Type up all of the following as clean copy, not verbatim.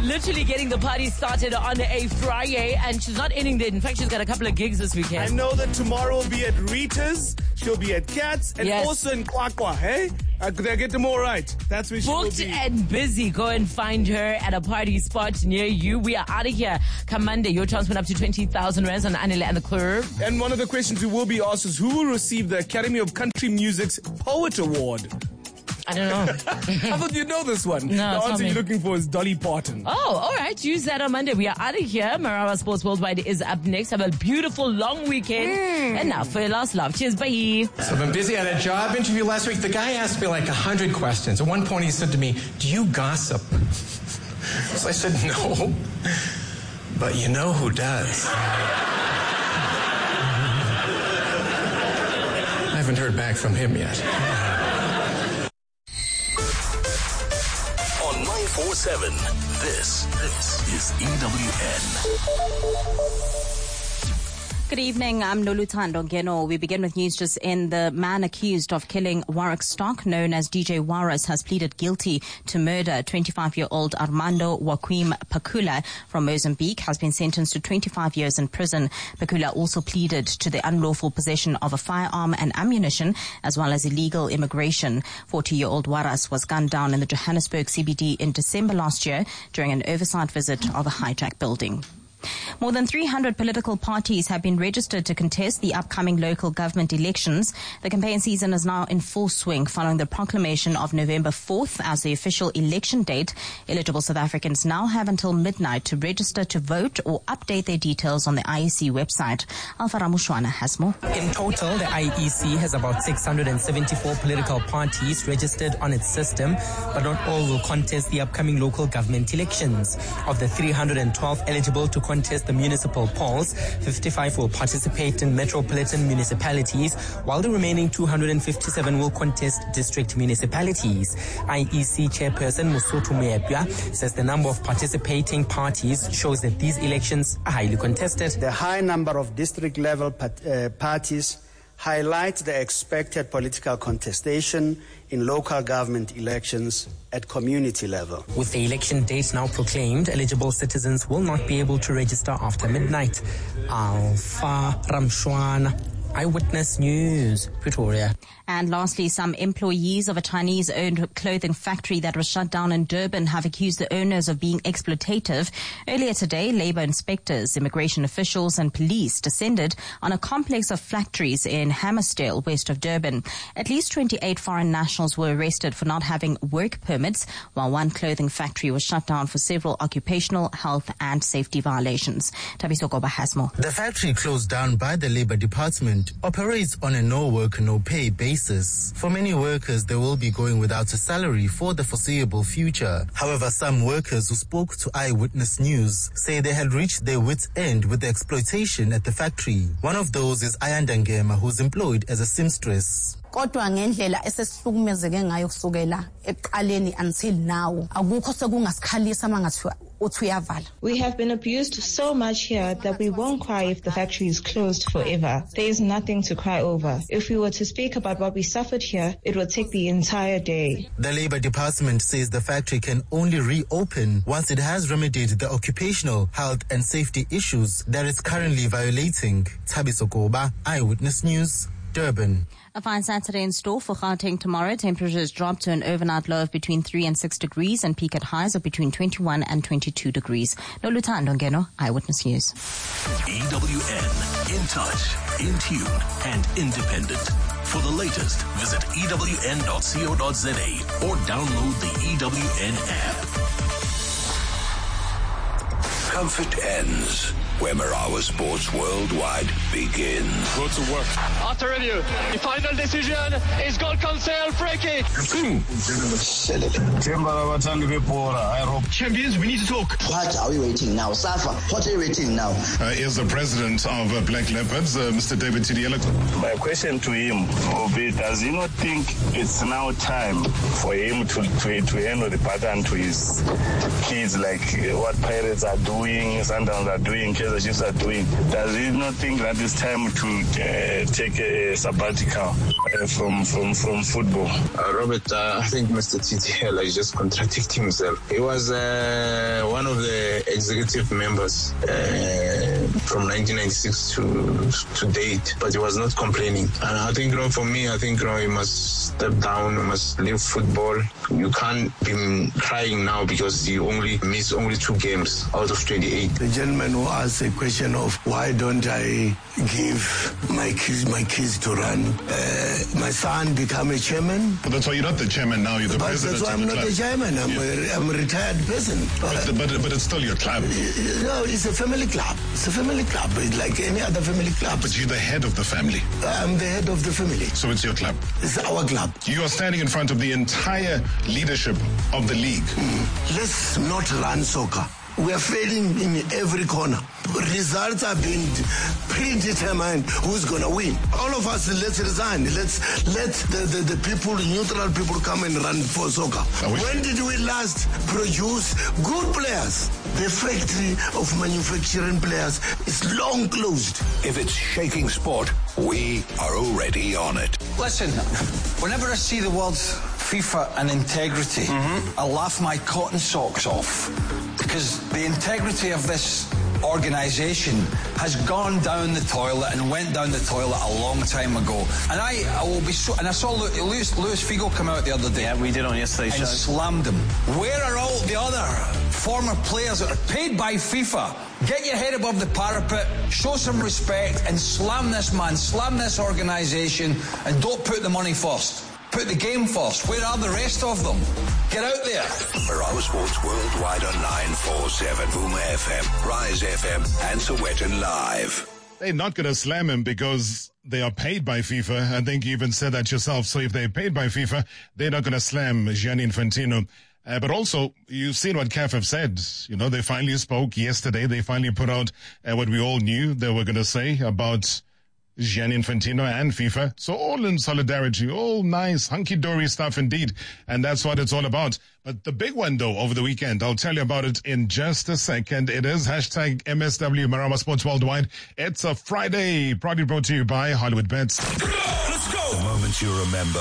literally getting the party started on a Friday, and she's not ending there. In fact, she's got a couple of gigs this weekend. I know that tomorrow will be at Rita's, she'll be at Cats, and also in Kwakwa, hey? Did I get them all right? That's where she will be. Booked and busy. Go and find her at a party spot near you. We are out of here. Come Monday, your chance went up to 20,000 rands on Anile and the Curve. And one of the questions we will be asked is, who will receive the Academy of Country Music's Poet Award? I don't know. I thought you'd know this one. No, the answer you're looking for is Dolly Parton. Oh, all right. Use that on Monday. We are out of here. Marawa Sports Worldwide is up next. Have a beautiful long weekend. And now for your last love. Cheers. Bye. So I've been busy at a job interview last week. The guy asked me like 100 questions. At one point he said to me, "Do you gossip?" So I said, "No. But you know who does." I haven't heard back from him yet. 947. This is EWN. Good evening, I'm Noluthando Ngeno. We begin with news just in. The man accused of killing Warwick Stock, known as DJ Warras, has pleaded guilty to murder. 25-year-old Armando Joaquim Pacula from Mozambique has been sentenced to 25 years in prison. Pacula also pleaded to the unlawful possession of a firearm and ammunition, as well as illegal immigration. 40-year-old Warras was gunned down in the Johannesburg CBD in December last year during an oversight visit of a hijacked building. More than 300 political parties have been registered to contest the upcoming local government elections. The campaign season is now in full swing following the proclamation of November 4th as the official election date. Eligible South Africans now have until midnight to register to vote or update their details on the IEC website. Alpha Ramushwana has more. In total, the IEC has about 674 political parties registered on its system, but not all will contest the upcoming local government elections. Of the 312 eligible to contest the municipal polls, 55 will participate in metropolitan municipalities, while the remaining 257 will contest district municipalities. IEC chairperson Mosotho Moepya says the number of participating parties shows that these elections are highly contested. The high number of district-level parties highlights the expected political contestation in local government elections at community level. With the election date now proclaimed, eligible citizens will not be able to register after midnight. Alpha Ramshwana, Eyewitness News, Pretoria. And lastly, some employees of a Chinese-owned clothing factory that was shut down in Durban have accused the owners of being exploitative. Earlier today, labor inspectors, immigration officials and police descended on a complex of factories in Hammersdale, west of Durban. At least 28 foreign nationals were arrested for not having work permits, while one clothing factory was shut down for several occupational, health and safety violations. Tabiso Goba has more. The factory closed down by the Labor Department operates on a no-work, no-pay basis. For many workers, they will be going without a salary for the foreseeable future. However, some workers who spoke to Eyewitness News say they had reached their wits' end with the exploitation at the factory. One of those is Ayanda Ngema, who's employed as a seamstress. Kodwa ngendlela esesihlukumezeke ngayo kusukela eqaleni until now akukho sekungasikhalisa mangathiwa uthi uyavala. We have been abused so much here that we won't cry if the factory is closed forever. There is nothing to cry over. If we were to speak about what we suffered here, it would take the entire day. The Labor Department says the factory can only reopen once it has remedied the occupational, health and safety issues that it's currently violating. Thabiso Goba, Eyewitness News, Durban. A fine Saturday in store for Gauteng tomorrow. Temperatures drop to an overnight low of between 3 and 6 degrees and peak at highs of between 21 and 22 degrees. Noluthando Ngeno, Eyewitness News. EWN, in touch, in tune, and independent. For the latest, visit ewn.co.za or download the EWN app. Comfort ends where Marawa Sports Worldwide begins. Go to work. After review, the final decision is goal cancel, free kick. Champions, we need to talk. What are we waiting now? Safa, what are you waiting now? Is the president of Black Leopards, Mr. David Tidiela. My question to him will be, does he not think it's now time for him to hand the pattern to his kids, like what Pirates are doing, Sundowns are doing, Kaizer Chiefs are doing. Does he not think that it's time to take a sabbatical from football? Robert, I think Mr. TTL is just contradicting himself. He was one of the executive members from 1996 to date, but he was not complaining. And I think, for me, I think he must step down, he must leave football. You can't be crying now because you only missed 2 games out of 28. The gentleman who asked a question of why don't I give my kids to run, my son become a chairman. But that's why you're not the chairman now, you're the president. That's why I'm not the chairman. I'm a retired person. But it's still your club. No, it's a family club. It's a family club. It's like any other family club. But you're the head of the family. I'm the head of the family. So it's your club. It's our club. You are standing in front of the entire leadership of the league. Let's not run soccer. We are failing in every corner. Results are being predetermined who's going to win. All of us, let's resign. Let's let the people, neutral people, come and run for soccer. When did we last produce good players? The factory of manufacturing players is long closed. If it's shaking sport, we are already on it. Listen, whenever I see the words FIFA and integrity, I laugh my cotton socks off, because the integrity of this organisation has gone down the toilet and went down the toilet a long time ago. And I will be so. And I saw Luis Figo come out the other day. Yeah, we did on yesterday's show. And slammed him. Where are all the other former players that are paid by FIFA? Get your head above the parapet, show some respect, and slam this man, slam this organisation, and don't put the money first. Put the game first. Where are the rest of them? Get out there. Marawa Sports Worldwide on 947, Vuma FM, Rise FM, and Sowetan Live. They're not going to slam him because they are paid by FIFA. I think you even said that yourself. So if they're paid by FIFA, they're not going to slam Gianni Infantino. But also, you've seen what CAF have said. You know, they finally spoke yesterday. They finally put out what we all knew they were going to say about Gianni Infantino and FIFA. So all in solidarity, all nice, hunky-dory stuff indeed. And that's what it's all about. But the big one, though, over the weekend, I'll tell you about it in just a second. It is hashtag MSW Marawa Sports Worldwide. It's a Friday, proudly brought to you by Hollywood Bets. Let's go! The moments you remember.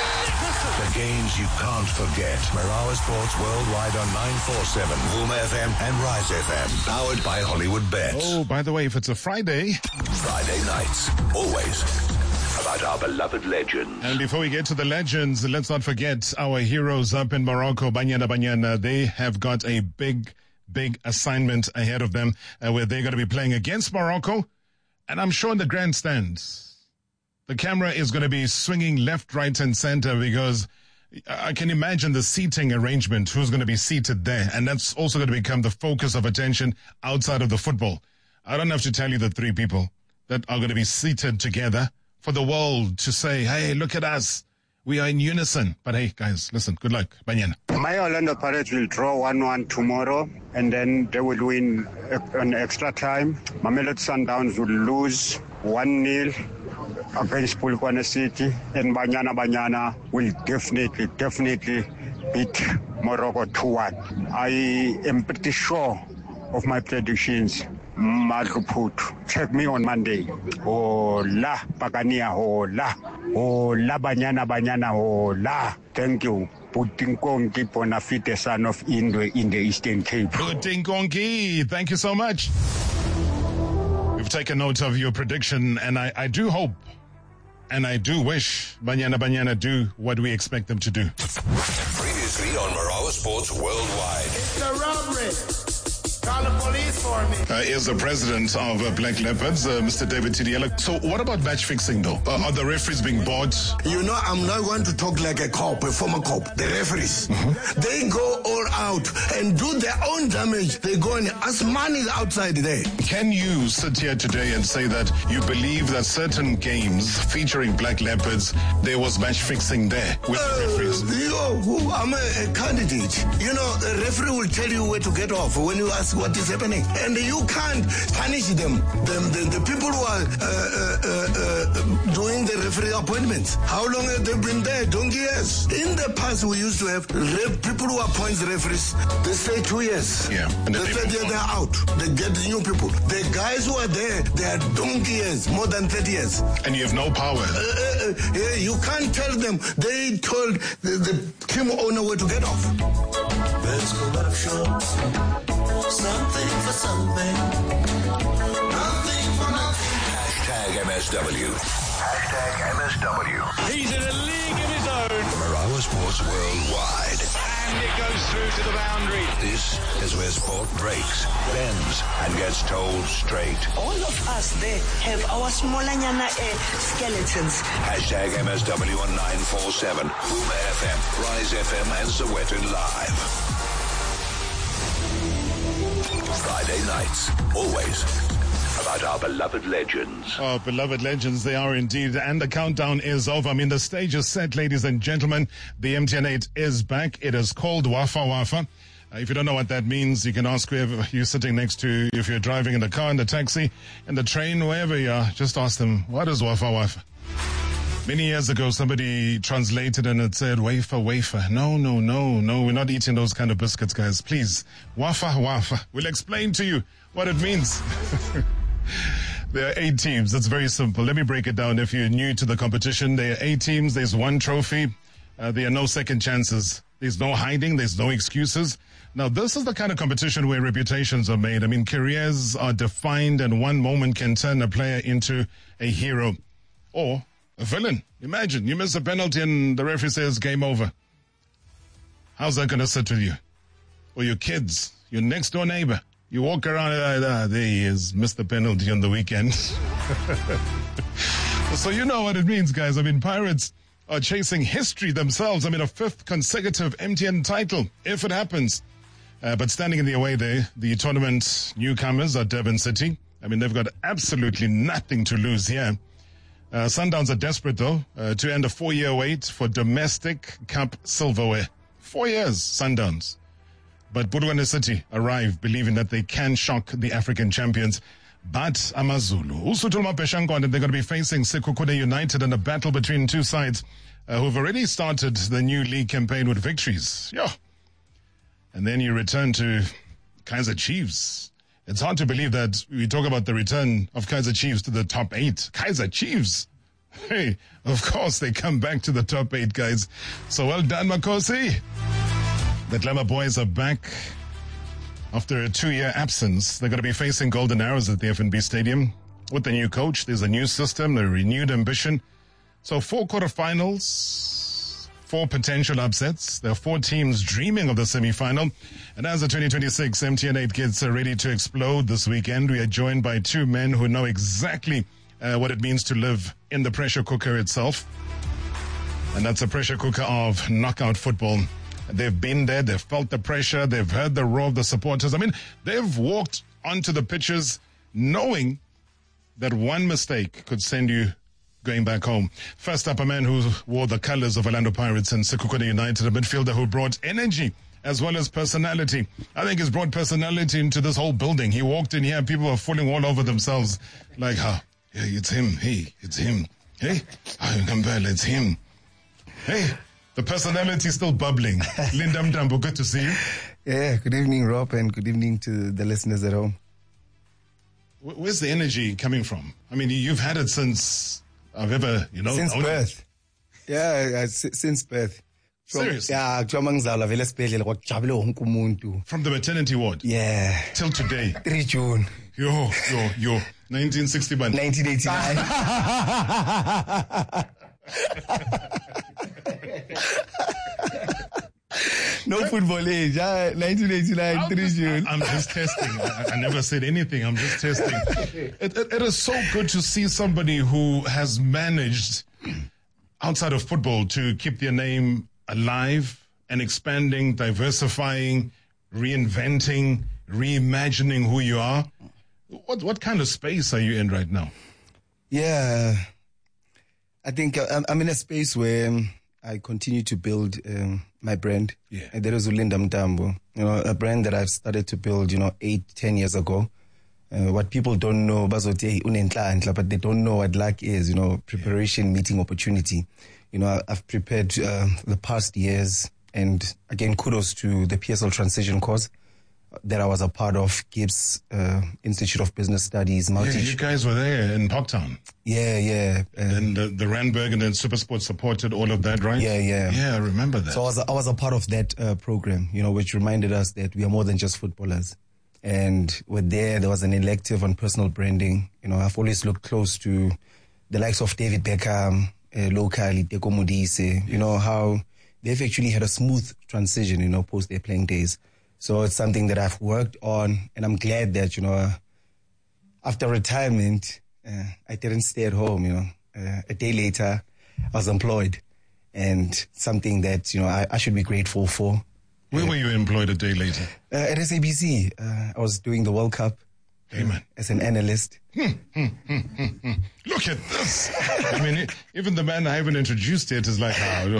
The games you can't forget. Marawa Sports Worldwide on 947, Vuma FM and Rise FM. Powered by Hollywood Bets. Oh, by the way, if it's a Friday nights, always about our beloved legends. And before we get to the legends, let's not forget our heroes up in Morocco, Banyana Banyana. They have got a big assignment ahead of them where they're going to be playing against Morocco. And I'm sure in the grandstands, the camera is going to be swinging left, right, and center because I can imagine the seating arrangement, who's going to be seated there. And that's also going to become the focus of attention outside of the football. I don't have to tell you the 3 people that are going to be seated together for the world to say, hey, look at us. We are in unison. But hey, guys, listen, good luck. Banyana. My Orlando Pirates will draw 1-1 tomorrow, and then they will win on extra time. Mamelodi Sundowns will lose 1-0 against Polokwane City, and Banyana will definitely beat Morocco 2-1. I am pretty sure of my predictions. Madruput. Check me on Monday. Hola, Pagania, hola. Hola, Banyana, hola. Thank you. Putinkongi Ponafite, son of Indwe in the Eastern Cape. Putinkongi, thank you so much. We've taken note of your prediction, and I do hope and I do wish Banyana do what we expect them to do. Previously on Marawa Sports Worldwide. It's a robbery. Call the police for me. Is the president of Black Leopards, Mr. David Tidiela. So what about match fixing, though? Are the referees being bought? You know, I'm not going to talk like a cop, a former cop. The referees, they go all out and do their own damage. They go and ask money outside there. Can you sit here today and say that you believe that certain games featuring Black Leopards, there was match fixing there with the referees? I'm a candidate. You know, the referee will tell you where to get off when you ask us what is happening. And you can't punish them. The people who are doing the referee appointments, how long have they been there? Donkey years. In the past, we used to have people who appoint referees. They stay 2 years. Yeah. And the third year, they're out. They get new people. The guys who are there, they are donkey years, more than 30 years. And you have no power. You can't tell them. They told the team owner where to get off. Let's go back short. Something for something. Nothing for nothing. Hashtag MSW. Hashtag MSW. He's in a league of his own. Marawa Sports Worldwide. And it goes through to the boundary. This is where sport breaks, bends, and gets told straight. All of us there have our smallanyana skeletons. Hashtag MSW on 947. Huma FM, Rise FM, and Sowetan Live. Friday nights, always about our beloved legends. Oh, beloved legends, they are indeed. And the countdown is over. I mean, the stage is set, ladies and gentlemen. The MTN8 is back. It is called Wafa Wafa. If you don't know what that means, you can ask whoever you're sitting next to. If you're driving in the car, in the taxi, in the train, wherever you are, just ask them, what is Wafa Wafa? Many years ago, somebody translated and it said, wafer, wafer. No. We're not eating those kind of biscuits, guys. Please, Wafa Wafa. We'll explain to you what it means. There are 8 teams. That's very simple. Let me break it down. If you're new to the competition, there are 8 teams. There's 1 trophy. There are no second chances. There's no hiding. There's no excuses. Now, this is the kind of competition where reputations are made. I mean, careers are defined, and one moment can turn a player into a hero or a villain. Imagine you miss a penalty and the referee says game over. How's that going to sit with you? Or your kids, your next door neighbor? You walk around, there he is, missed the penalty on the weekend. So you know what it means, guys. I mean, Pirates are chasing history themselves. I mean, a 5th consecutive MTN title, if it happens. But standing in the away there, the tournament newcomers are Durban City. I mean, they've got absolutely nothing to lose here. Sundowns are desperate, though, to end a 4-year wait for domestic cup silverware. 4 years, Sundowns. But Bulelani City arrive believing that they can shock the African champions. But Amazulu, Usutuma Peshangwane, they're going to be facing Sekhukhune United in a battle between 2 sides who've already started the new league campaign with victories. Yeah. And then you return to Kaizer Chiefs. It's hard to believe that we talk about the return of Kaizer Chiefs to the top 8. Kaizer Chiefs. Hey, of course they come back to the top 8, guys. So well done, Makosi. The Glamour Boys are back after a 2-year absence. They're going to be facing Golden Arrows at the FNB Stadium with the new coach. There's a new system, a renewed ambition. So 4 quarterfinals, 4 potential upsets. There are 4 teams dreaming of the semi-final. And as the 2026 MTN8 gets ready to explode this weekend, we are joined by 2 men who know exactly what it means to live in the pressure cooker itself. And that's a pressure cooker of knockout football. They've been there, they've felt the pressure, they've heard the roar of the supporters. I mean, they've walked onto the pitches knowing that one mistake could send you going back home. First up, a man who wore the colors of Orlando Pirates and Sekhukhune United, a midfielder who brought energy as well as personality. I think he's brought personality into this whole building. He walked in here, people were falling all over themselves. Like, yeah, it's him. Hey, it's him. Hey, Kampela, it's him. Hey. The personality is still bubbling. Linda Mtambo, good to see you. Yeah, good evening, Rob, and good evening to the listeners at home. Where's the energy coming from? I mean, you've had it since I've ever, Since birth. Yeah, since birth. Seriously? Yeah, from the maternity ward? Yeah. Till today? 3 June. Yo. 1961. 1989. No football age, 1989, 3 June. I'm just testing. I never said anything. I'm just testing. It is so good to see somebody who has managed, outside of football, to keep their name alive and expanding, diversifying, reinventing, reimagining who you are. What kind of space are you in right now? Yeah, I think I'm in a space where I continue to build my brand. Yeah. And there is Ulinda Mtambo, a brand that I've started to build, 8-10 years ago. What people don't know, but they don't know what luck is, preparation, meeting opportunity. I've prepared the past years, and again, kudos to the PSL transition course that I was a part of, Gibbs Institute of Business Studies. You guys were there in Parktown. Yeah. And the Randburg and then Supersport supported all of that, right? Yeah. Yeah, I remember that. So I was a part of that program, which reminded us that we are more than just footballers. And there was an elective on personal branding. I've always looked close to the likes of David Beckham, locally, Teko Modise, how they've actually had a smooth transition, post their playing days. So it's something that I've worked on, and I'm glad that, after retirement, I didn't stay at home, a day later, I was employed, and something that, I should be grateful for. Where were you employed a day later? At SABC. I was doing the World Cup as an analyst. Look at this. I mean, even the man I haven't introduced yet is like,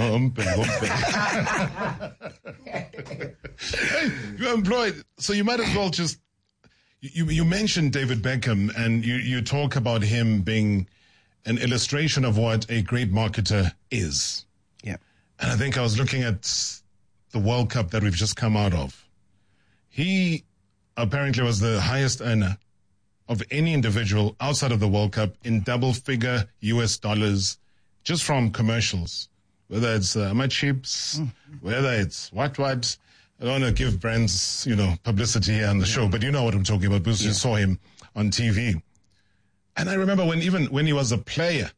Hey, you're employed. So you might as well just, you mentioned David Beckham, and you talk about him being an illustration of what a great marketer is. Yeah. And I think I was looking at the World Cup that we've just come out of. He apparently was the highest earner of any individual outside of the World Cup in double-figure US dollars just from commercials. Whether it's chips, whether it's what. I don't want to give brands, publicity here on the show, but you know what I'm talking about because you saw him on TV. And I remember when he was a player,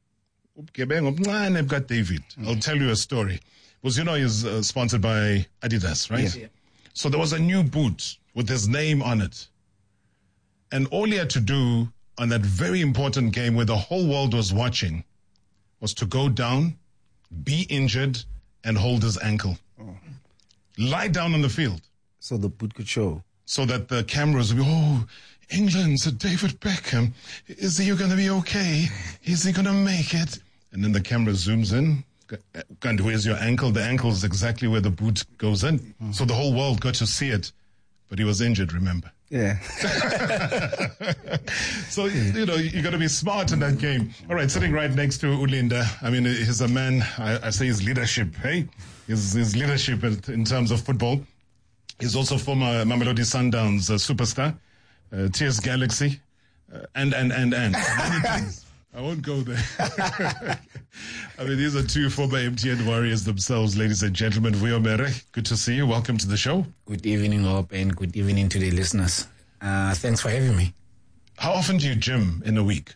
I've got David. I'll tell you a story. Because, he's sponsored by Adidas, right? Yeah. So there was a new boot with his name on it. And all he had to do on that very important game where the whole world was watching was to go down, be injured, and hold his ankle. Oh. Lie down on the field. So the boot could show. So that the cameras would be, England, Sir David Beckham. Is he going to be okay? Is he going to make it? And then the camera zooms in. And where's your ankle? The ankle is exactly where the boot goes in. Mm-hmm. So the whole world got to see it. But he was injured, remember? Yeah. So, you got to be smart in that game. All right, sitting right next to Ulinda. I mean, he's a man, I say his leadership, hey? His leadership in terms of football. He's also former Mamelodi Sundowns superstar, TS Galaxy, and. Many things. I won't go there. I mean, these are two former MTN warriors themselves, ladies and gentlemen. Vuyo Mere, good to see you. Welcome to the show. Good evening, Rob, and good evening to the listeners. Thanks for having me. How often do you gym in a week?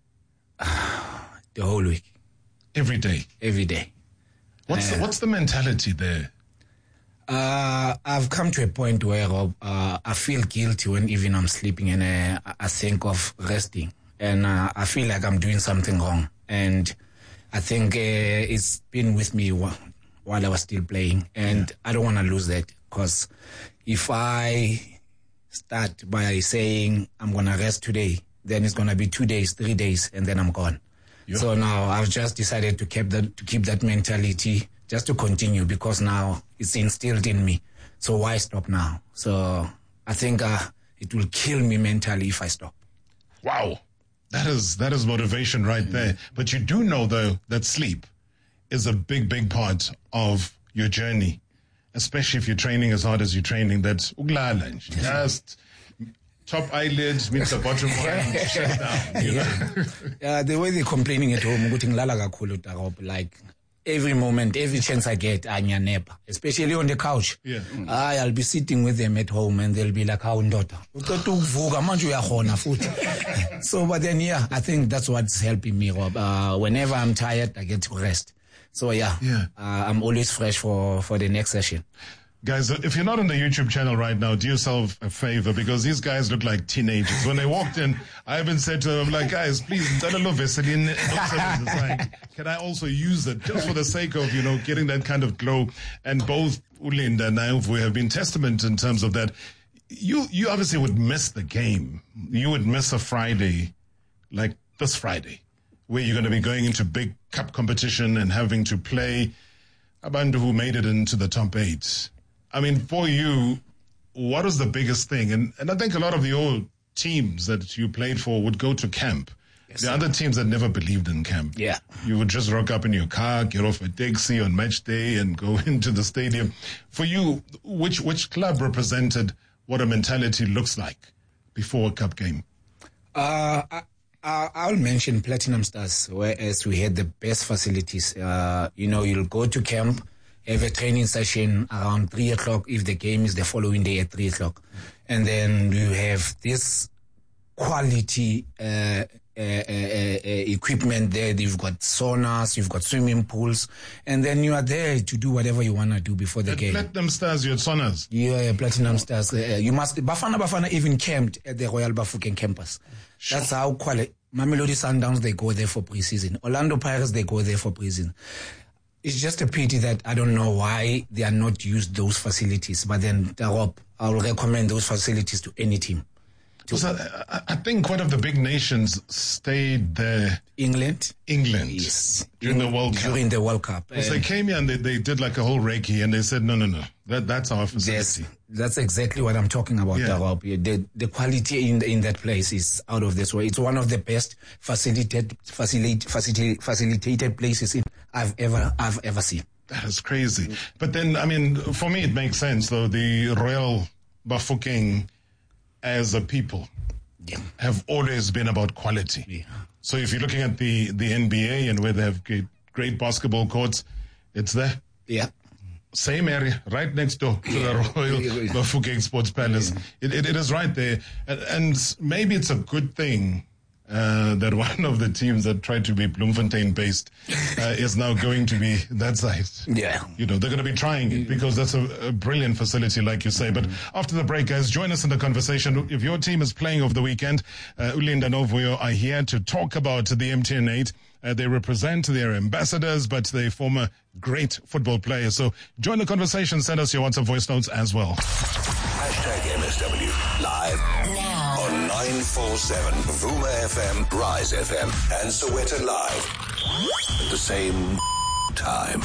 The whole week. Every day? Every day. What's the mentality there? I've come to a point where, Rob, I feel guilty when even I'm sleeping and I think of resting. And I feel like I'm doing something wrong. And I think it's been with me while I was still playing. And I don't want to lose that. Because if I start by saying I'm going to rest today, then it's going to be 2 days, 3 days, and then I'm gone. Yeah. So now I've just decided to keep that mentality just to continue because now it's instilled in me. So why stop now? So I think it will kill me mentally if I stop. Wow. That is motivation right there. But you do know, though, that sleep is a big, big part of your journey, especially if you're training as hard as you're training. That just top eyelids meets the bottom one, shut down. You know? Yeah, the way they're complaining at home, like every moment, every chance I get, I'm nap, especially on the couch. Yeah. I'll be sitting with them at home and they'll be like, how ndota? So, but then, I think that's what's helping me, Rob. Whenever I'm tired, I get to rest. So, I'm always fresh for the next session. Guys, if you're not on the YouTube channel right now, do yourself a favor because these guys look like teenagers. When they walked in, I even said to them, like, guys, please, can I also use it just for the sake of, getting that kind of glow? And both Ulinda and Naovu have been testament in terms of that. You obviously would miss the game. You would miss a Friday like this Friday where you're going to be going into big cup competition and having to play Abantu who made it into the top 8. I mean, for you, what was the biggest thing? And I think a lot of the old teams that you played for would go to camp. Yes, the other teams that never believed in camp. Yeah. You would just rock up in your car, get off a taxi on match day and go into the stadium. For you, which club represented what a mentality looks like before a cup game? I'll mention Platinum Stars, whereas we had the best facilities. You'll go to camp, have a training session around 3 o'clock if the game is the following day at 3 o'clock. And then you have this quality equipment there. You've got saunas, you've got swimming pools, and then you are there to do whatever you want to do before the game. Platinum Stars, you had saunas? Yeah, Platinum Stars. You must. Bafana even camped at the Royal Bafokeng campus. Sure. That's how quality. Mamelodi Sundowns, they go there for pre-season. Orlando Pirates, they go there for pre-season. It's just a pity that I don't know why they are not used those facilities. But then, I'll recommend those facilities to any team. I think one of the big nations stayed there. England? Yes. During the World Cup. During the World Cup. Because they came here and they did like a whole recce and they said, no. That's our facility. Yes, that's exactly what I'm talking about, Darab. The quality in that place is out of this world. It's one of the best facilitated places I've ever seen. That is crazy. But then, I mean, for me, it makes sense, though. The Royal Bafokeng as a people have always been about quality. Yeah. So if you're looking at the NBA and where they have great basketball courts, it's there. Yeah. Same area, right next door to the Royal Bafokeng Sports Palace. It is right there. And maybe it's a good thing that one of the teams that tried to be Bloemfontein-based is now going to be that side. Yeah. They're going to be trying it because that's a brilliant facility, like you say. But after the break, guys, join us in the conversation. If your team is playing over the weekend, Uli and Danovuyo are here to talk about the MTN 8. They represent their ambassadors, but they form a great football players. So join the conversation. Send us your WhatsApp voice notes as well. #MSW live now on 947 Vuma FM, Rise FM, and Soweto Live at the same time.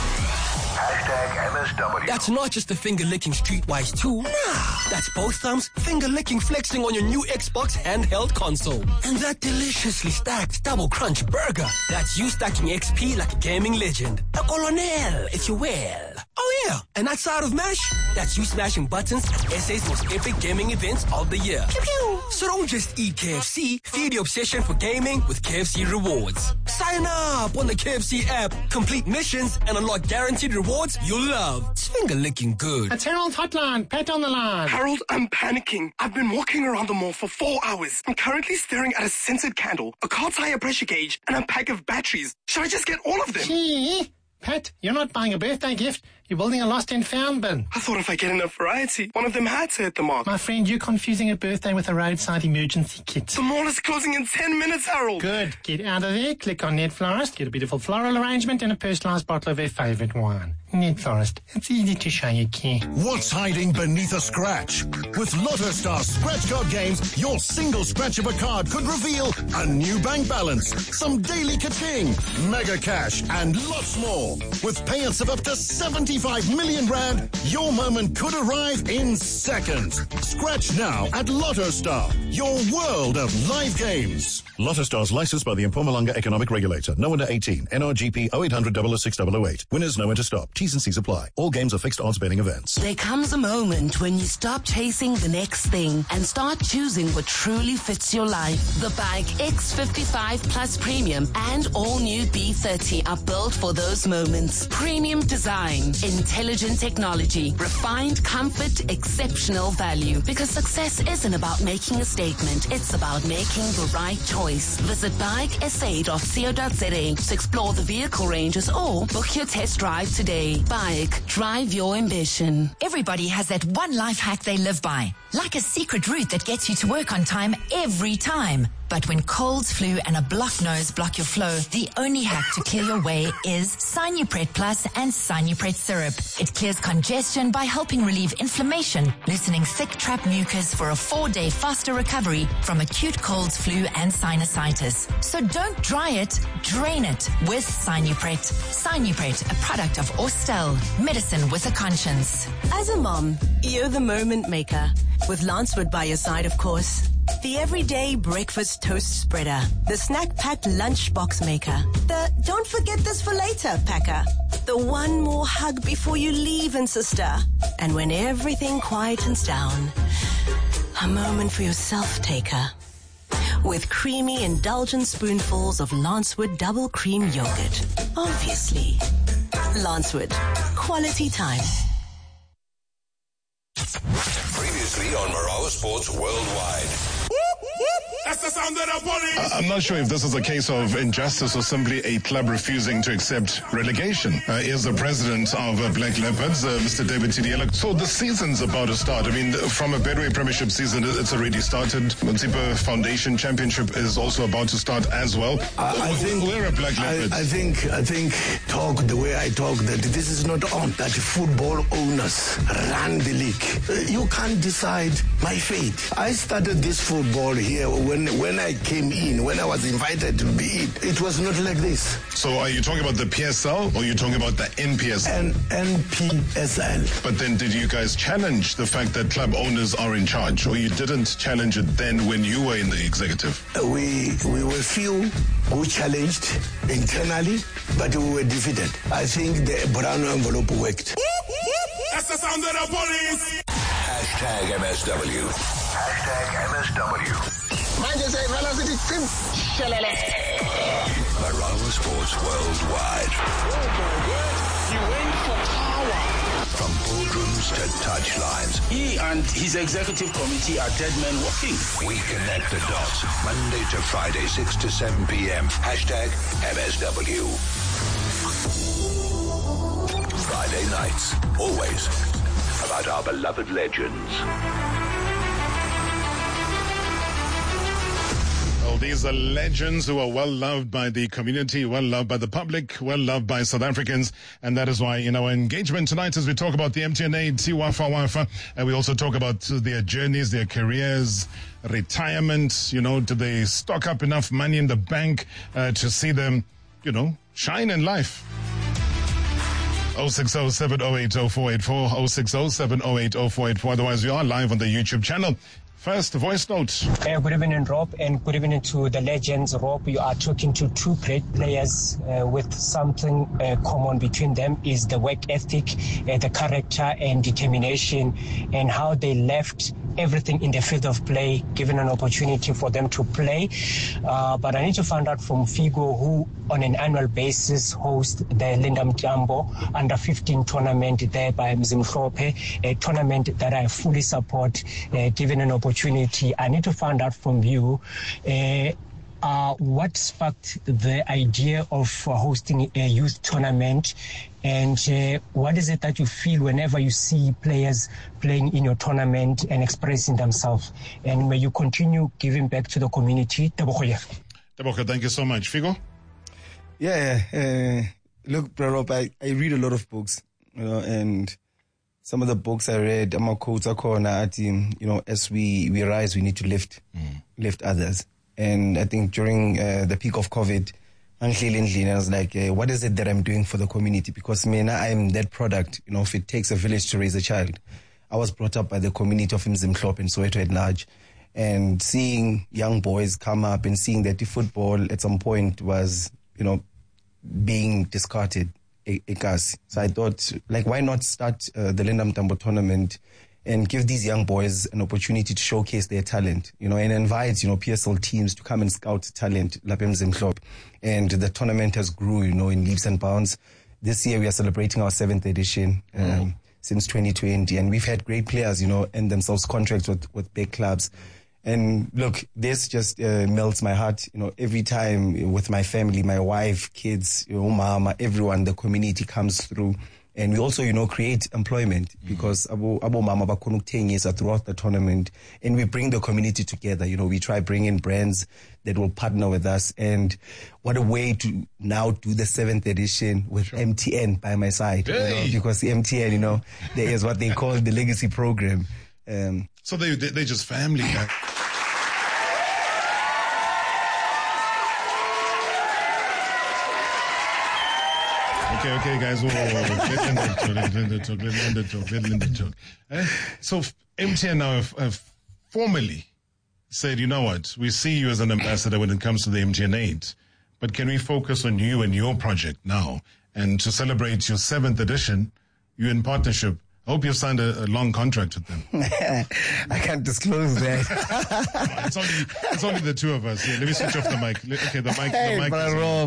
#MSW. That's not just a finger-licking streetwise tool. Nah, that's both thumbs finger-licking flexing on your new Xbox handheld console. And that deliciously stacked double crunch burger. That's you stacking XP like a gaming legend. A colonel, if you will. Oh yeah, and that side of MASH, that's you smashing buttons, SA's most epic gaming events of the year. Pew pew. So don't just eat KFC, feed your obsession for gaming with KFC rewards. Sign up on the KFC app, complete missions, and unlock guaranteed rewards you'll love. It's finger-licking good. It's Harold Hotline. Pat on the line. Harold, I'm panicking. I've been walking around the mall for 4 hours. I'm currently staring at a scented candle, a car tire pressure gauge, and a pack of batteries. Should I just get all of them? Gee, Pat, you're not buying a birthday gift. You're building a lost and found bin. I thought if I get enough variety, one of them had to hit the mark. My friend, you're confusing a birthday with a roadside emergency kit. The mall is closing in 10 minutes, Harold. Good. Get out of there, click on Net Florist, get a beautiful floral arrangement and a personalised bottle of their favourite wine. Net Florist. It's easy to show you care. What's hiding beneath a scratch? With Lotto Star scratch card games, your single scratch of a card could reveal a new bank balance, some daily ka-ching, mega cash, and lots more. With payouts of up to 75 million rand, your moment could arrive in seconds. Scratch now at Lotto Star, your world of live games. Lotto Star's licensed by the Mpumalanga Economic Regulator. No under 18. NRGP 0800 006 008. Winners know when to stop. T's and C's apply. All games are fixed odds betting events. There comes a moment when you stop chasing the next thing and start choosing what truly fits your life. The Bike X55 Plus Premium and all new B30 are built for those moments. Premium design, intelligent technology, refined comfort, exceptional value. Because success isn't about making a statement. It's about making the right choice. Visit bikesa.co.za to explore the vehicle ranges or book your test drive today. Bike, drive your ambition. Everybody has that one life hack they live by. Like a secret route that gets you to work on time every time. But when colds, flu, and a blocked nose block your flow, the only hack to clear your way is Sinupret Plus and Sinupret Syrup. It clears congestion by helping relieve inflammation, loosening thick trapped mucus for a 4-day faster recovery from acute colds, flu, and sinusitis. So don't dry it, drain it with Sinupret. Sinupret, a product of Austell, medicine with a conscience. As a mom, you're the moment maker. With Lancewood by your side, of course. The everyday breakfast toast spreader. The snack-packed lunchbox maker. The don't forget this for later packer. The one more hug before you leave, and sister. And when everything quietens down, a moment for yourself taker. With creamy, indulgent spoonfuls of Lancewood double cream yogurt. Obviously. Lancewood. Quality time. Previously on Marawa Sports Worldwide. That's the sound of the police. I'm not sure if this is a case of injustice or simply a club refusing to accept relegation. Here's the president of Black Leopards, Mr. David Tidiela. So the season's about to start. I mean, from a Betway Premiership season, it's already started. Motsepe Foundation Championship is also about to start as well. I think we're a Black Leopards. I think talk the way I talk, that this is not on, that football owners run the league. You can't decide my fate. I started this football here when I came in, when I was invited to be it was not like this. So are you talking about the PSL or are you talking about the NPSL? NPSL. But then did you guys challenge the fact that club owners are in charge, or you didn't challenge it then when you were in the executive? We were few who challenged internally, but we were defeated. I think the brown envelope worked. That's the sound of the police. Hashtag MSW. Hashtag MSW. Marawa Sports Worldwide. Oh my word, he went for power. From boardrooms to touchlines. He and his executive committee are dead men walking. We connect the dots. Monday to Friday, 6 to 7 p.m. Hashtag MSW. Friday nights, always about our beloved legends. Well, these are legends who are well loved by the community, well loved by the public, well loved by South Africans. And that is why in our engagement tonight, as we talk about the MTN Tiwafa Wafa, and we also talk about their journeys, their careers, retirement, do they stock up enough money in the bank to see them, shine in life? 060-708-0484, 060-708-0484. Otherwise, we are live on the YouTube channel. First, voice note. Good evening, Rob, and good evening to the legends. Rob, you are talking to two great players with something common between them is the work ethic, the character and determination, and how they left everything in the field of play, given an opportunity for them to play. But I need to find out from Figo, who on an annual basis hosts the Linda Mtambo Under-15 tournament there by Mzimhlope, a tournament that I fully support, given an opportunity. I need to find out from you what sparked the idea of hosting a youth tournament, and what is it that you feel whenever you see players playing in your tournament and expressing themselves, and may you continue giving back to the community. Teboka, thank you so much. Figo? Look, Rob, I read a lot of books, and some of the books I read, I'm a quote, as we rise, we need to lift others. And I think during the peak of COVID, I was like, what is it that I'm doing for the community? Because I'm that product, if it takes a village to raise a child. I was brought up by the community of Mzimhlope and Soweto at large. And seeing young boys come up and seeing that the football at some point was, being discarded. So I thought, why not start the Linda Mtambo tournament and give these young boys an opportunity to showcase their talent, and invite, PSL teams to come and scout talent, Lapem Zimhlope. And the tournament has grew, in leaps and bounds. This year we are celebrating our 7th edition since 2020, and we've had great players, end themselves contracts with big clubs. And look, this just melts my heart, every time with my family, my wife, kids, mama, everyone, the community comes through And we also, create employment because abo mama bakhona ukuthengisa throughout the tournament, and we bring the community together. We try bringing brands that will partner with us, and what a way to now do the 7th edition with MTN by my side. Because the MTN, there is what they call the legacy program. So they just family guys. Okay, guys. Let the talk. So MTN now have formally said, you know what, we see you as an ambassador when it comes to the MTN 8, but can we focus on you and your project now? And to celebrate your 7th edition, you're in partnership. I hope you've signed a long contract with them. I can't disclose that. It's only the two of us here. Let me switch off the mic. Okay, the mic. Hey, the mic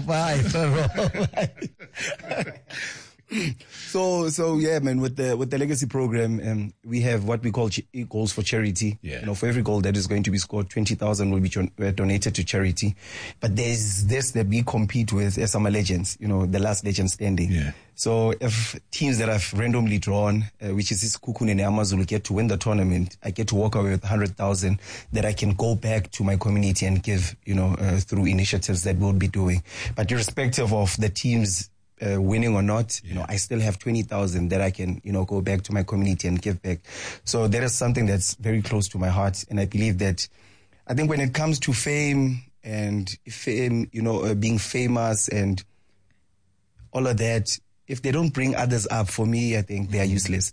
So yeah, man, with the legacy program, we have what we call goals for charity. Yeah. For every goal that is going to be scored, 20,000 will be donated to charity. But there's this that we compete with SMA Legends, the last legend standing. Yeah. So if teams that I've randomly drawn, which is Kukun and Amazulu, get to win the tournament, I get to walk away with 100,000 that I can go back to my community and give, through initiatives that we'll be doing. But irrespective of the teams winning or not, I still have 20,000 that I can, go back to my community and give back. So that is something that's very close to my heart. And I believe that, I think when it comes to fame, being famous and all of that, if they don't bring others up, for me, I think they are useless.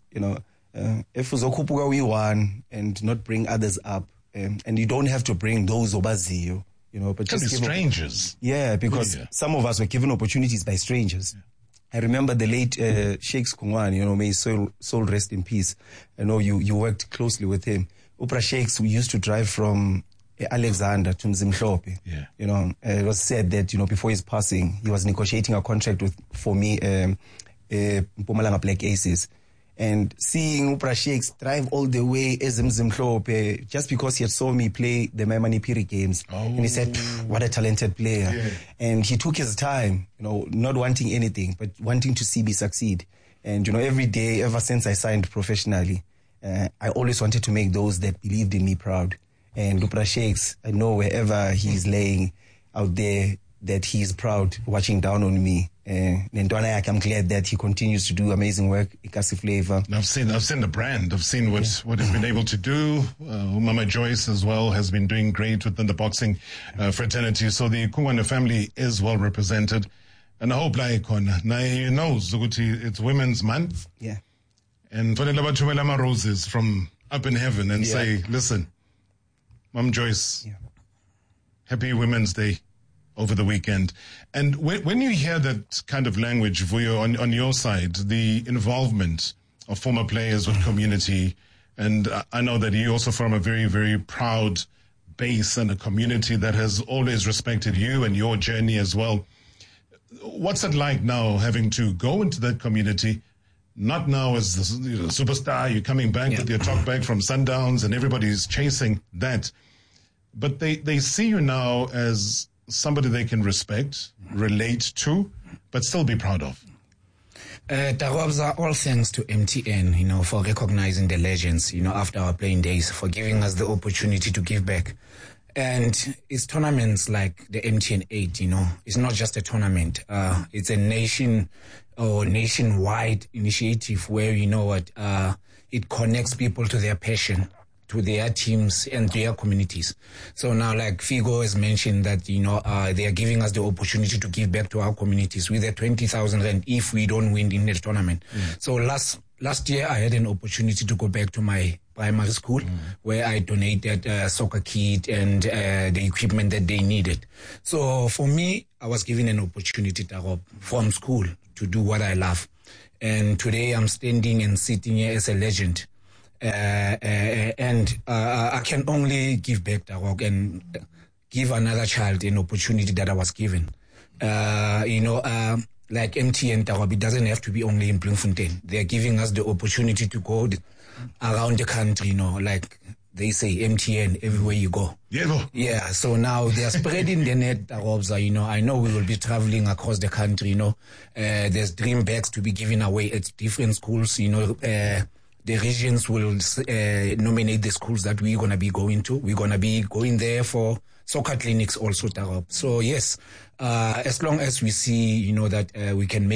If Uzokupuga we won and not bring others up, and you don't have to bring those obaziyo, but just strangers. Yeah, because some of us were given opportunities by strangers. Yeah. I remember the late Shakes Kungwan, may his soul rest in peace. I know you worked closely with him. Upra Shakes, we used to drive from Alexander to Mzimhlope. Yeah. It was said that, before his passing, he was negotiating a contract for me, Mpumalanga Black Aces. And seeing Upra Shakes drive all the way as Mzimhlope just because he had saw me play the Maimani Piri games. And he said, what a talented player. Yeah. And he took his time, not wanting anything, but wanting to see me succeed. And, every day, ever since I signed professionally, I always wanted to make those that believed in me proud. And Upra Shakes, I know wherever he's laying out there, that he's proud watching down on me. And I'm glad that he continues to do amazing work. Ikasi Flavor. I've seen the brand. I've seen what he's been able to do. Mama Joyce as well has been doing great within the boxing fraternity. So the Kungwana family is well represented. And I hope he knows it's Women's Month. Yeah. And Tonelaba Roses from up in heaven and say, listen, Mom Joyce, happy Women's Day over the weekend. And when you hear that kind of language, Vuyo, on your side, the involvement of former players with community, and I know that you also from a very, very proud base and a community that has always respected you and your journey as well. What's it like now having to go into that community, not now as the superstar, you're coming back with your talk back from Sundowns and everybody's chasing that, but they see you now as somebody they can respect, relate to, but still be proud of? Darobza, all thanks to MTN, for recognizing the legends, after our playing days, for giving us the opportunity to give back. And it's tournaments like the MTN 8, it's not just a tournament. It's a nationwide initiative where, it connects people to their passion, to their teams and their communities. So now, like Figo has mentioned that, they are giving us the opportunity to give back to our communities with the 20,000 rand if we don't win in the tournament. So last year I had an opportunity to go back to my primary school where I donated a soccer kit and the equipment that they needed. So for me, I was given an opportunity from school to do what I love. And today I'm standing and sitting here as a legend. And I can only give back Darok and give another child an opportunity that I was given. Like MTN Darok, it doesn't have to be only in Bloemfontein. They're giving us the opportunity to go around the country, like they say MTN everywhere you go. Yeah, so now they are spreading the net, Robza, you know. I know we will be traveling across the country, you know. There's dream bags to be given away at different schools, you know. The regions will nominate the schools that we're going to be going to. We're going to be going there for soccer clinics also, Tarob. So yes, as long as we see, you know, that we can make